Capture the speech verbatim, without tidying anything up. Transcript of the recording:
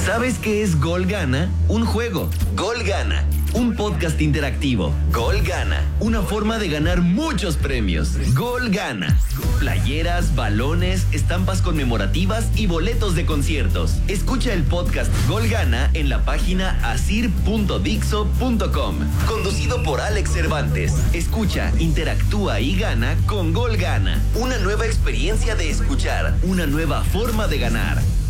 ¿Sabes qué es Gol Gana? Un juego. Gol Gana. Un podcast interactivo. Gol Gana. Una forma de ganar muchos premios. Gol Gana. Playeras, balones, estampas conmemorativas y boletos de conciertos. Escucha el podcast Gol Gana en la página asir punto dixo punto com. Conducido por Alex Cervantes. Escucha, interactúa y gana con Gol Gana. Una nueva experiencia de escuchar. Una nueva forma de ganar.